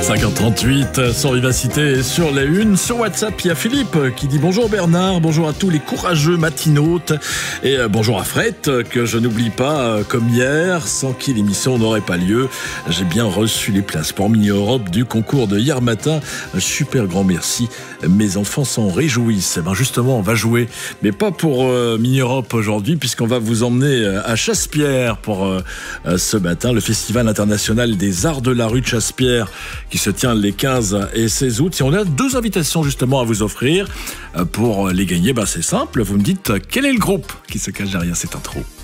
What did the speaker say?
5h38, sans vivacité sur les unes. Sur WhatsApp, il y a Philippe qui dit bonjour Bernard, bonjour à tous les courageux matinautes et bonjour à Fred que je n'oublie pas comme hier, sans qui l'émission n'aurait pas lieu. J'ai bien reçu les places pour Mini Europe du concours de hier matin. Un super grand merci. Mes enfants s'en réjouissent. Justement, on va jouer, mais pas pour Mini Europe aujourd'hui, puisqu'on va vous emmener à Chassepierre pour ce matin, le Festival international des arts de la rue de Chassepierre qui se tient les 15 et 16 août. Et on a 2 invitations justement à vous offrir. Pour les gagner, c'est simple, vous me dites quel est le groupe qui se cache derrière cette intro.